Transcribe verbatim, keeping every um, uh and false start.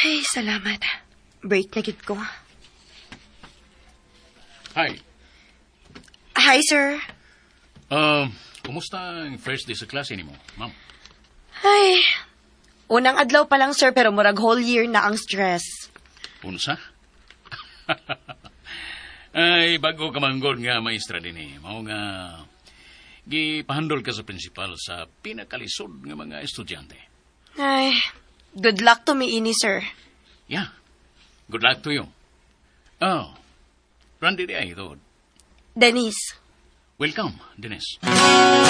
Ay, salamat. Break na gid ko. Hi. Hi, sir. Um, kumusta ang first day sa klase ni mo, ma'am? Ay, unang adlaw pa lang, sir, pero murag whole year na ang stress. Unsa? Ay, bago ka manggod nga maestra din eh. Mao nga, gipahandol ka sa principal sa pinakalisod nga mga estudyante. Ay, good luck to me ini, sir. Yeah, good luck to you. Oh, Randy di ay ito. Denise. Welcome, Dennis.